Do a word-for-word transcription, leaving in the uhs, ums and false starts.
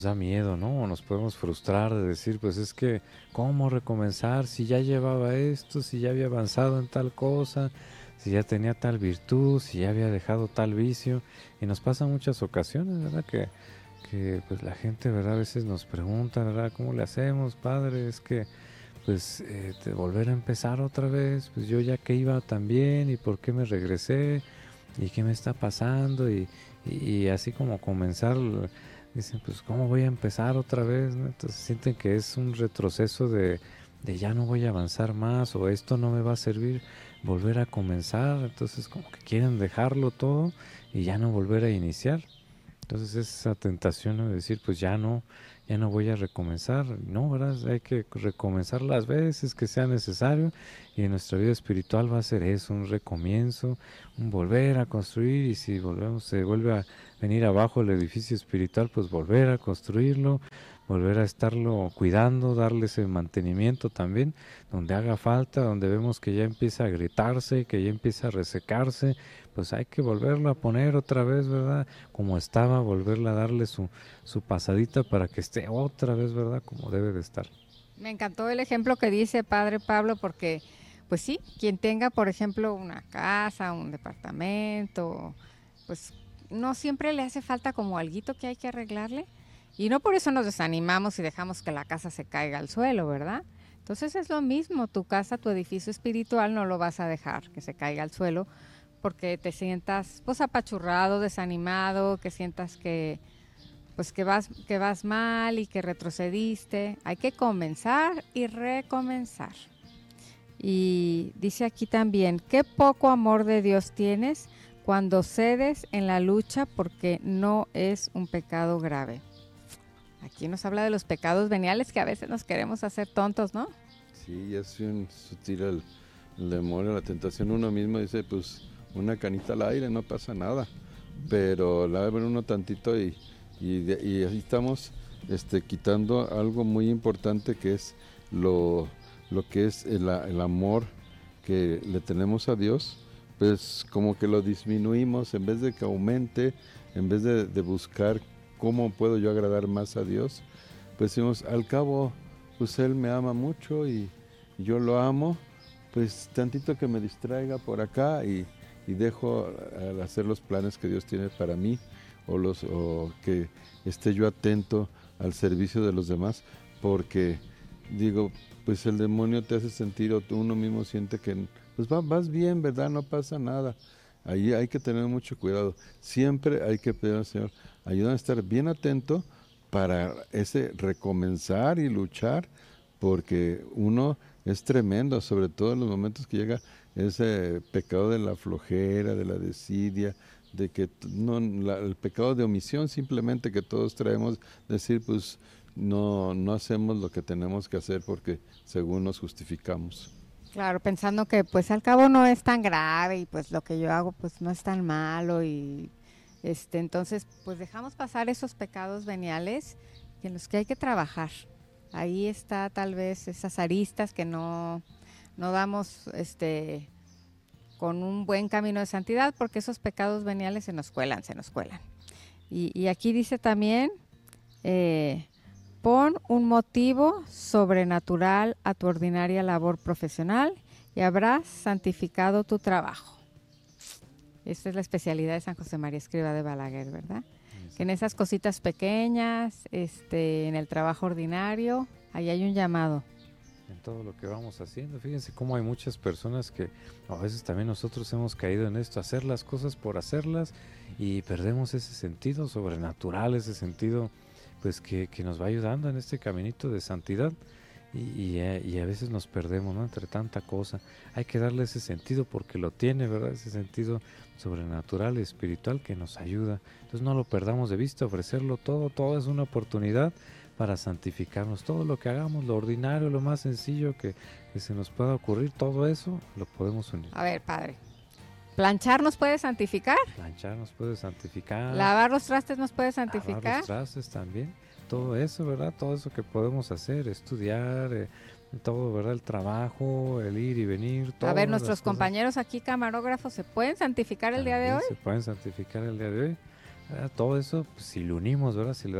Da miedo, ¿no? O nos podemos frustrar de decir, pues es que, ¿cómo recomenzar si ya llevaba esto, si ya había avanzado en tal cosa, si ya tenía tal virtud, si ya había dejado tal vicio? Y nos pasa en muchas ocasiones, ¿verdad? Que, que pues la gente, ¿verdad? A veces nos pregunta, ¿verdad? ¿Cómo le hacemos, padre? Es que, pues, eh, de volver a empezar otra vez, pues yo ya que iba tan bien y por qué me regresé y qué me está pasando y, y, y así como comenzar, dicen, pues cómo voy a empezar otra vez, ¿no? Entonces sienten que es un retroceso de, de ya no voy a avanzar más o esto no me va a servir, volver a comenzar, entonces como que quieren dejarlo todo y ya no volver a iniciar. Entonces esa tentación, ¿no? De decir, pues ya no, ya no voy a recomenzar. No, ¿verdad? Hay que recomenzar las veces que sea necesario y en nuestra vida espiritual va a ser eso, un recomienzo, un volver a construir y si volvemos, se vuelve a venir abajo el edificio espiritual, pues volver a construirlo, volver a estarlo cuidando, darle ese mantenimiento también, donde haga falta, donde vemos que ya empieza a gritarse, que ya empieza a resecarse, pues hay que volverlo a poner otra vez, ¿verdad? Como estaba, volverla a darle su, su pasadita para que esté otra vez, ¿verdad? Como debe de estar. Me encantó el ejemplo que dice Padre Pablo porque, pues sí, quien tenga, por ejemplo, una casa, un departamento, pues no siempre le hace falta como alguito que hay que arreglarle. Y no por eso nos desanimamos y dejamos que la casa se caiga al suelo, ¿verdad? Entonces es lo mismo, tu casa, tu edificio espiritual no lo vas a dejar que se caiga al suelo porque te sientas pues apachurrado, desanimado, que sientas que pues que vas, que vas mal y que retrocediste. Hay que comenzar y recomenzar. Y dice aquí también, qué poco amor de Dios tienes cuando cedes en la lucha porque no es un pecado grave. Aquí nos habla de los pecados veniales que a veces nos queremos hacer tontos, ¿no? Sí, es un sutil el, el demonio, la tentación. Uno mismo dice, pues una canita al aire, no pasa nada. Pero la abre uno tantito y, y, de, y así estamos este, quitando algo muy importante que es lo, lo que es el, el amor que le tenemos a Dios, pues como que lo disminuimos en vez de que aumente, en vez de, de buscar cómo puedo yo agradar más a Dios, pues decimos, al cabo, pues Él me ama mucho y, y yo lo amo, pues tantito que me distraiga por acá y, y dejo al hacer los planes que Dios tiene para mí o, los, o que esté yo atento al servicio de los demás, porque digo, pues el demonio te hace sentir o tú uno mismo siente que pues va, vas bien, ¿verdad? No pasa nada. Ahí hay que tener mucho cuidado. Siempre hay que pedir al Señor, ayúdame a estar bien atento para ese recomenzar y luchar, porque uno es tremendo, sobre todo en los momentos que llega ese pecado de la flojera, de la desidia, de que no, la, el pecado de omisión simplemente que todos traemos, decir pues no, no hacemos lo que tenemos que hacer porque según nos justificamos. Claro, pensando que pues al cabo no es tan grave y pues lo que yo hago pues no es tan malo y este entonces pues dejamos pasar esos pecados veniales en los que hay que trabajar. Ahí está tal vez esas aristas que no, no damos este con un buen camino de santidad porque esos pecados veniales se nos cuelan, se nos cuelan. Y, y aquí dice también, eh, pon un motivo sobrenatural a tu ordinaria labor profesional y habrás santificado tu trabajo. Esta es la especialidad de San José María Escrivá de Balaguer, ¿verdad? Que en esas cositas pequeñas, este, en el trabajo ordinario, ahí hay un llamado. En todo lo que vamos haciendo, fíjense cómo hay muchas personas que a veces también nosotros hemos caído en esto, hacer las cosas por hacerlas y perdemos ese sentido sobrenatural, ese sentido pues que, que nos va ayudando en este caminito de santidad y, y, eh, y a veces nos perdemos, ¿no? Entre tanta cosa. Hay que darle ese sentido porque lo tiene, ¿verdad? Ese sentido sobrenatural y espiritual que nos ayuda. Entonces no lo perdamos de vista, ofrecerlo todo, todo es una oportunidad para santificarnos. Todo lo que hagamos, lo ordinario, lo más sencillo que, que se nos pueda ocurrir, todo eso lo podemos unir. A ver, padre, ¿planchar nos puede santificar? Planchar nos puede santificar. ¿Lavar los trastes nos puede Lavar santificar? los trastes también. Todo eso, ¿verdad? Todo eso que podemos hacer, estudiar, eh, todo, ¿verdad? El trabajo, el ir y venir. A ver, Todas las nuestros cosas compañeros aquí camarógrafos, ¿se pueden santificar el día de también hoy? se pueden santificar el día de hoy. ¿Verdad? Todo eso, pues, si lo unimos, ¿verdad? Si le